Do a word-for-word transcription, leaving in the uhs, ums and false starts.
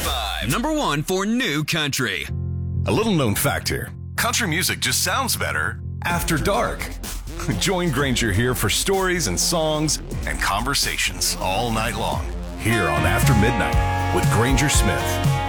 five, number one for new country. A little known fact here. Country music just sounds better after dark. Join Granger here for stories and songs and conversations all night long here on After Midnight with Granger Smith.